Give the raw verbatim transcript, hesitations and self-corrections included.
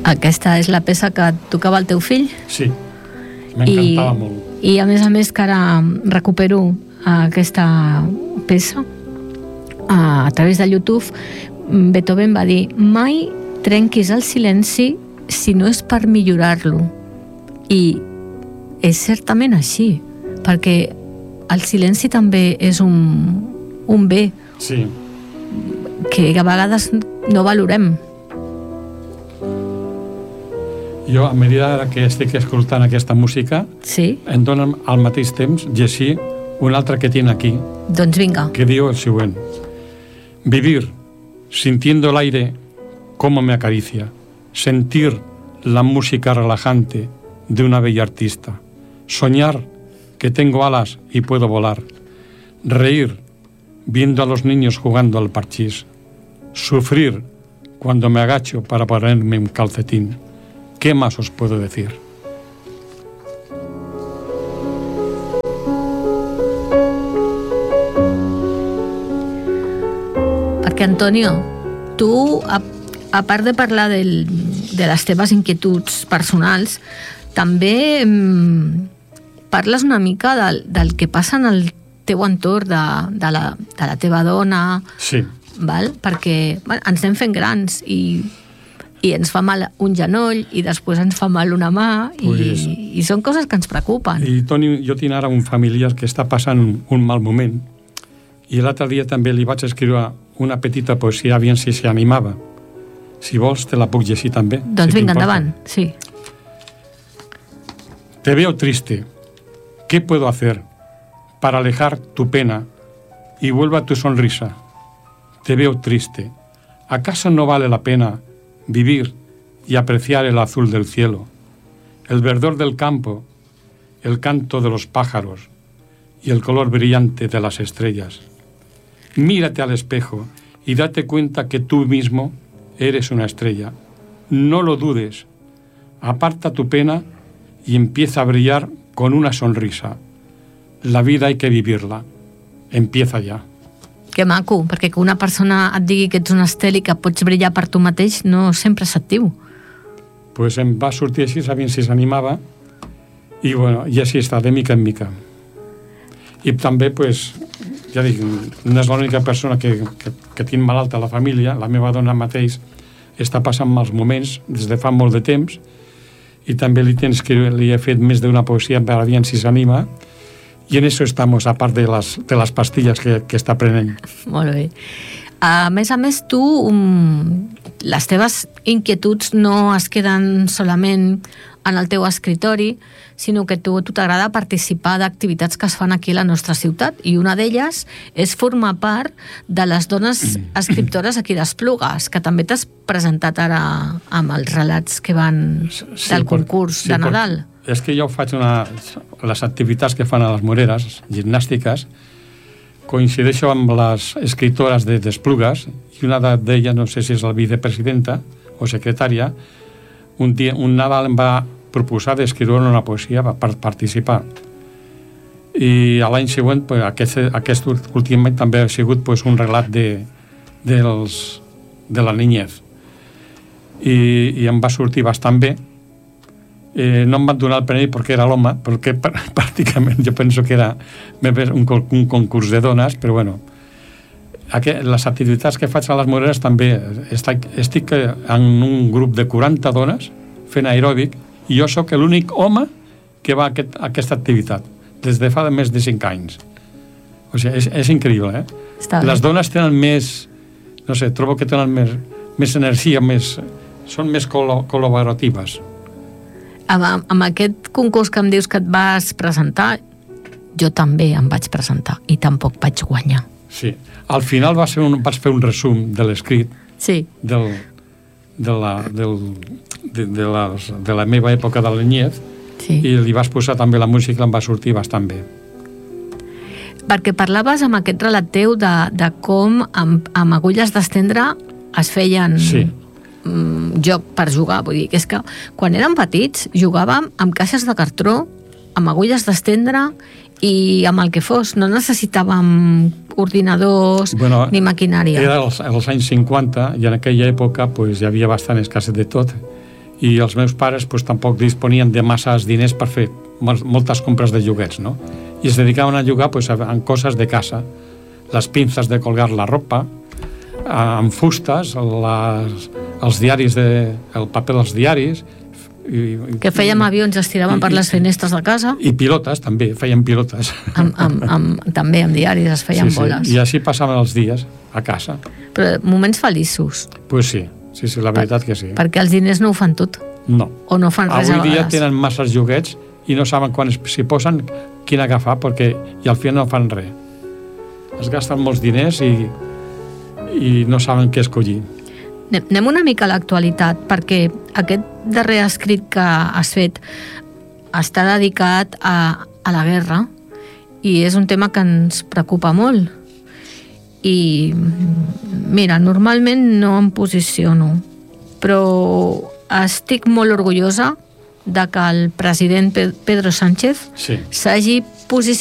Aquesta és la peça que tocava el teu fill? Sí, m'encantava molt. I a més a més que ara recupero aquesta peça a, a través de YouTube. Beethoven va dir: mai trenquis el silenci si no és per millorar-lo. I és certament així, perquè el silenci també és un, un bé, sí, que a vegades no valorem. Jo, a mesura que estic escoltant aquesta música, sí, em donen al mateix temps llegir una altra que tinc aquí. Doncs vinga. Que diu el següent: vivir sintiendo el aire como me acaricia, sentir la música relajante de una bella artista, soñar que tengo alas y puedo volar, reír viendo a los niños jugando al parchís, sufrir cuando me agacho para ponerme un calcetín. ¿Qué más os puedo decir? Perquè, Antonio, tu, a, a part de parlar del, de les teves inquietuds personals, també mm, parles una mica del, del que passa en el teu entorn, de, de, la, de la teva dona, sí, val? Perquè bueno, ens anem fent grans i i ens fa mal un genoll i després ens fa mal una mà pues, i, i són coses que ens preocupen. I Toni, jo tinc ara un familiar que està passant un, un mal moment i l'altre dia també li vaig escriure una petita poesia, aviam si s'animava. Si vols te la puc llegir també. Doncs si vinga, endavant, sí. Te veo triste. ¿Qué puedo hacer para alejar tu pena y vuelva tu sonrisa? Te veo triste. ¿Acaso no vale la pena vivir y apreciar el azul del cielo, el verdor del campo, el canto de los pájaros y el color brillante de las estrellas? Mírate al espejo y date cuenta que tú mismo eres una estrella. No lo dudes. Aparta tu pena y empieza a brillar con una sonrisa. La vida hay que vivirla. Empieza ya. Que maco, perquè que una persona et digui que ets un estel i que pots brillar per tu mateix no sempre se't diu. Pues em va sortir així, sabent si s'animava, i bueno, i així està, de mica en mica. I també, pues, ja dic, no és l'única persona que, que, que tinc malalta a la família, la meva dona mateix està passant mals moments des de fa molt de temps, i també li tens que li he fet més d'una poesia per aviam si s'anima. I en això estamos, a part de les, de les pastilles que, que està prenent. Molt bé. A més a més, tu, um, les teves inquietuds no es queden solament en el teu escritori, sinó que tu, tu t'agrada participar d'activitats que es fan aquí a la nostra ciutat, i una d'elles és formar part de les dones escriptores aquí d'Esplugues, que també t'has presentat ara amb els relats que van sí, del concurs sí, de Nadal. És que jo faig una... les activitats que fan a les Moreres, gimnàstiques, coincideixo amb les escriptores de d'Esplugues, i una d'elles, no sé si és la vicepresidenta o secretària, un, dia, un Nadal em va proposar d'escriure una poesia per participar. I a l'any següent, pues, aquest, aquest últim any també ha sigut pues, un relat de, dels, de la niñez. I, i em va sortir bastant bé. Eh, no em van donar el premi perquè era l'home, perquè pràcticament jo penso que era un, un concurs de dones, però bueno, aquest, les activitats que faig a les Moreres també estic, estic en un grup de quaranta dones fent aeròbic, i jo sóc l'únic home que va a, aquest, a aquesta activitat des de fa més de cinc anys. O sigui, és, és increïble, eh? Està les bé. dones tenen més, no sé, trobo que tenen més, més energia, més, són més col col·laboratives. Amb, amb aquest concurs que em dius que et vas presentar, jo també em vaig presentar i tampoc vaig guanyar. Sí, al final va ser un, vaig fer un resum de l'escrit, sí. del, de, la, del, de, de, les, de la meva època de la niñez, sí. I li vas posar també la música, em va sortir bastant bé. Perquè parlaves amb aquest relat teu de, de com amb, amb agulles d'estendre es feien... Sí. joc per jugar, vull dir que és que quan érem petits jugàvem amb caixes de cartró, amb agulles d'estendre i amb el que fos, no necessitàvem ordinadors bueno, ni maquinària. Era als, als anys cinquanta i en aquella època pues, hi havia bastant escasset de tot i els meus pares pues, tampoc disponien de masses diners per fer moltes compres de lloguets, no? I es dedicaven a llogar pues, en coses de casa, les pinces de colgar la ropa, amb fustes, les, els diaris, de, el paper dels diaris... I, que fèiem avions, es tiraven i, per les finestres de casa. I pilotes, també, feien pilotes. Amb, amb, amb, també amb diaris es feien sí, boles. Sí. I així passaven els dies a casa. Però moments feliços. Pues sí, sí, sí, la veritat per, que sí. Perquè els diners no ho fan tot. No. O no fan res Avui a dia vegades. tenen masses lloguets i no saben quan s'hi posen quin agafar, perquè i al final no fan res. Es gasten molts diners i, i no saben què escollir. Anem una mica a l'actualitat, perquè aquest darrer escrit que has fet està dedicat a, a la guerra i és un tema que ens preocupa molt. I mira, normalment no em posiciono, però estic molt orgullosa de que el president Pedro Sánchez sí. s'hagi posicionat